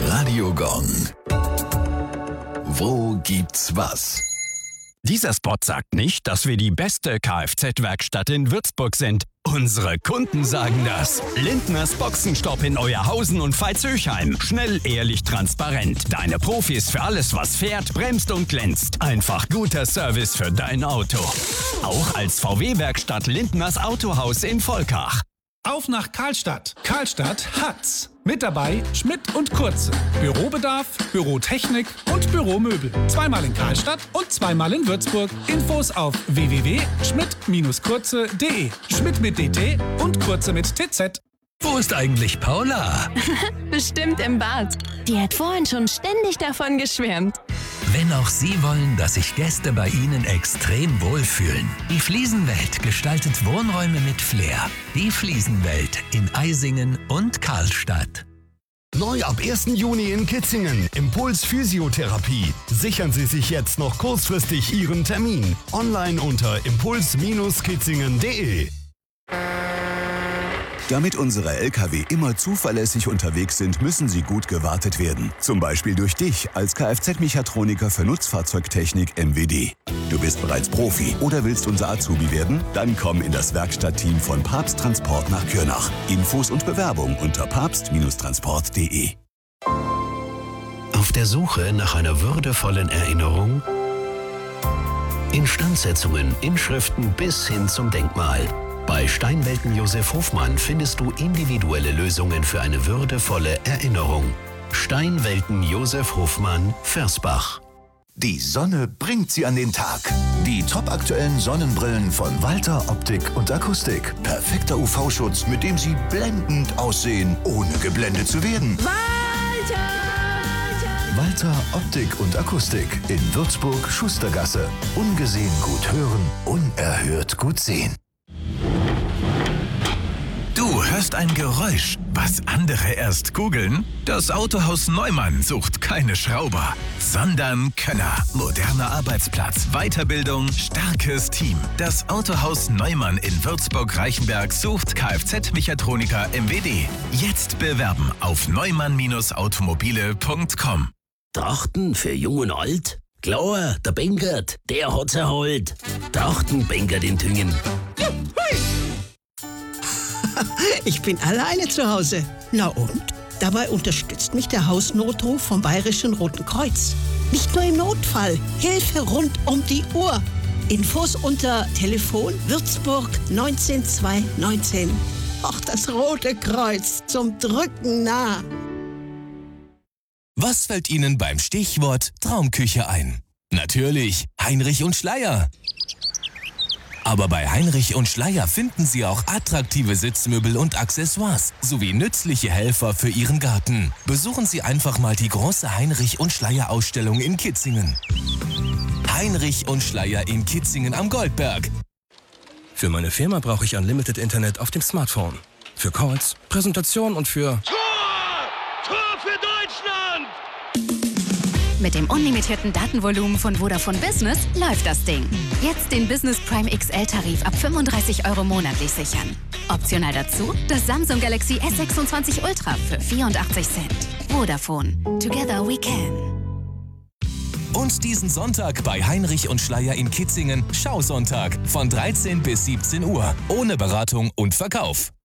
Radio Gong. Wo gibt's was? Dieser Spot sagt nicht, dass wir die beste Kfz-Werkstatt in Würzburg sind. Unsere Kunden sagen das. Lindners Boxenstopp in Euerhausen und Veitshöchheim. Schnell, ehrlich, transparent. Deine Profis für alles, was fährt, bremst und glänzt. Einfach guter Service für dein Auto. Auch als VW-Werkstatt Lindners Autohaus in Volkach. Auf nach Karlstadt. Karlstadt hat's. Mit dabei Schmidt und Kurze. Bürobedarf, Bürotechnik und Büromöbel. Zweimal in Karlstadt und zweimal in Würzburg. Infos auf www.schmidt-kurze.de. Schmidt mit DT und Kurze mit TZ. Wo ist eigentlich Paula? Bestimmt im Bad. Die hat vorhin schon ständig davon geschwärmt. Wenn auch Sie wollen, dass sich Gäste bei Ihnen extrem wohlfühlen. Die Fliesenwelt gestaltet Wohnräume mit Flair. Die Fliesenwelt in Eisingen und Karlstadt. Neu ab 1. Juni in Kitzingen. Impuls Physiotherapie. Sichern Sie sich jetzt noch kurzfristig Ihren Termin. Online unter impuls-kitzingen.de. Damit unsere Lkw immer zuverlässig unterwegs sind, müssen sie gut gewartet werden. Zum Beispiel durch dich als Kfz-Mechatroniker für Nutzfahrzeugtechnik MWD. Du bist bereits Profi oder willst unser Azubi werden? Dann komm in das Werkstattteam von Papst Transport nach Kürnach. Infos und Bewerbung unter papst-transport.de. Auf der Suche nach einer würdevollen Erinnerung? Instandsetzungen, Inschriften bis hin zum Denkmal. Bei Steinwelten Josef Hofmann findest du individuelle Lösungen für eine würdevolle Erinnerung. Steinwelten Josef Hofmann, Versbach. Die Sonne bringt sie an den Tag. Die topaktuellen Sonnenbrillen von Walter Optik und Akustik. Perfekter UV-Schutz, mit dem sie blendend aussehen, ohne geblendet zu werden. Walter Optik und Akustik in Würzburg, Schustergasse. Ungesehen gut hören, unerhört gut sehen. Du hörst ein Geräusch, was andere erst googeln? Das Autohaus Neumann sucht keine Schrauber, sondern Könner. Moderner Arbeitsplatz, Weiterbildung, starkes Team. Das Autohaus Neumann in Würzburg-Reichenberg sucht Kfz-Mechatroniker MWD. Jetzt bewerben auf neumann-automobile.com. Trachten für Jung und Alt? Klar, der Benkert, der hat's erholt. Trachten Benkert in Tüngen. Ich bin alleine zu Hause. Na und? Dabei unterstützt mich der Hausnotruf vom Bayerischen Roten Kreuz. Nicht nur im Notfall, Hilfe rund um die Uhr. Infos unter Telefon Würzburg 19219. Ach, das Rote Kreuz, zum Drücken nah. Was fällt Ihnen beim Stichwort Traumküche ein? Natürlich Heinrich und Schleyer. Aber bei Heinrich und Schleyer finden Sie auch attraktive Sitzmöbel und Accessoires sowie nützliche Helfer für Ihren Garten. Besuchen Sie einfach mal die große Heinrich und Schleyer Ausstellung in Kitzingen. Heinrich und Schleyer in Kitzingen am Goldberg. Für meine Firma brauche ich Unlimited Internet auf dem Smartphone. Für Calls, Präsentation und für... Tor! Tor für Deutschland! Mit dem unlimitierten Datenvolumen von Vodafone Business läuft das Ding. Jetzt den Business Prime XL-Tarif ab 35 € monatlich sichern. Optional dazu das Samsung Galaxy S26 Ultra für 84 Cent. Vodafone. Together we can. Und diesen Sonntag bei Heinrich und Schleyer in Kitzingen Schausonntag von 13 bis 17 Uhr. Ohne Beratung und Verkauf.